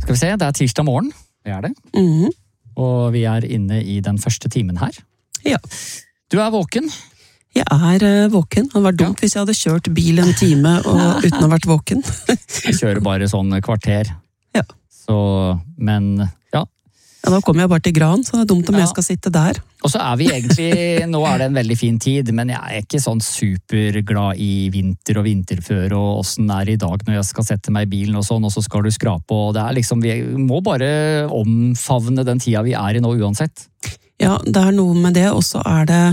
Skal vi se, det tirsdag morgen, det det. Og vi inne I den første timen her. Ja. Du våken? Jeg våken. Det var dumt hvis jeg hadde kjørt bil en time og uten å ha vært våken. Jeg kjører bare sånn kvarter. Ja. Så, men ja. Ja, da kommer jeg bare til Gran, så det dumt om jeg skal sitte der. Og så vi egentlig, nå det en veldig fin tid, men jeg ikke sånn superglad I vinter og vinterføre, og åssen I dag når jeg skal sette meg I bilen og sånn, og så skal du skrape, og det liksom, vi må bare omfavne den tida vi I nå uansett. Ja, det noe med det, og så det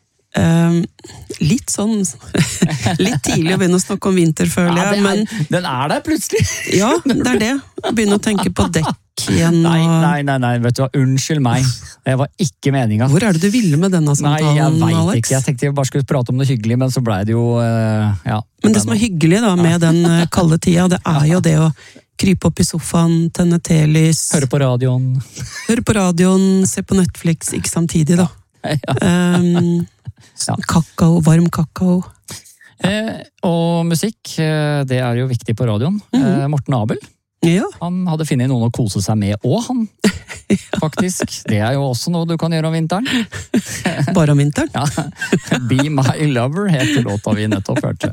litt sånn, litt tidlig å begynne å snakke om vinter, føler jeg, men... Den der plutselig! Ja, det det. Begynne å tenke på dekk igjen. Nei, vet du hva, unnskyld meg. Det var ikke meningen. Hvor det du ville med denne samtalen, Alex? Nei, jeg vet Alex? ikke. Jeg tenkte jeg bare skulle prate om noe hyggelig, men så ble det jo, ja. Men det som hyggelig da, med den kalde tida, det jo det å krype opp I sofaen, tenne telys. Høre på radioen. Se på Netflix, ikke samtidig da. Ja. Kakao, varm kakao. Og musikk, det jo viktig på radioen. Morten Abel. Ja. Han hadde funnet noen å kose seg med, og han, faktisk. Det jo også noe du kan gjøre om vinteren. Bare om vinteren? Ja. Be My Lover heter låta vi nettopp hørte.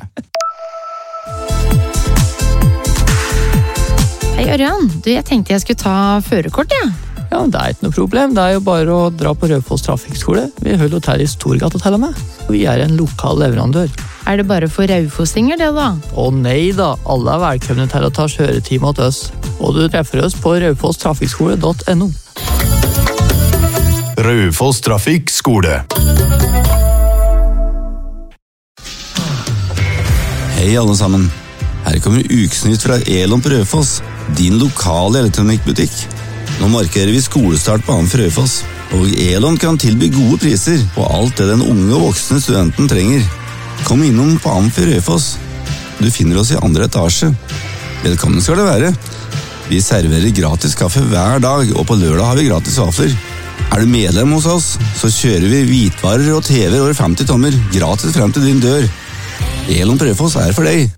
Hei Ørjan, jeg tenkte jeg skulle ta førerkort, ja. Ja, det ikke noe problem. Det jo bare å dra på Raufoss Trafikkskole. Vi holder til I Storgata til og med. Og vi en lokal leverandør. Det bare for raufossinger det da? Å nei da, alle velkomne til å ta kjøretime til oss. Og du treffer oss på raufosstrafikkskole.no. Raufoss Trafikkskole. Hei alle sammen. Her kommer Ukesnytt fra Elon på Raufoss, din lokale elektronikkbutikk. Nå markerer vi skolestart på Amf Raufoss, og Elon kan tilby gode priser på alt det den unge og voksne studenten trenger. Kom innom på Amf Raufoss. Du finner oss I andre etasje. Velkommen skal det være. Vi serverer gratis kaffe hver dag, og på lørdag har vi gratis vafler. Du medlem hos oss, så kjører vi hvitvarer og TV over 50 tommer, gratis frem til din dør. Elon på Raufoss for deg.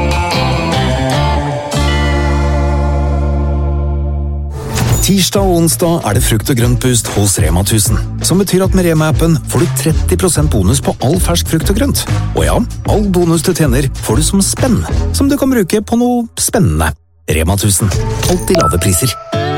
Tirsdag og onsdag det frukt- og grøntboost hos Rema 1000, som betyr at med Rema-appen får du 30% bonus på all fersk frukt og grønt. Og ja, all bonus du tjener får du som spenn, som du kan bruke på noe spennende. Rema 1000, alltid lave priser.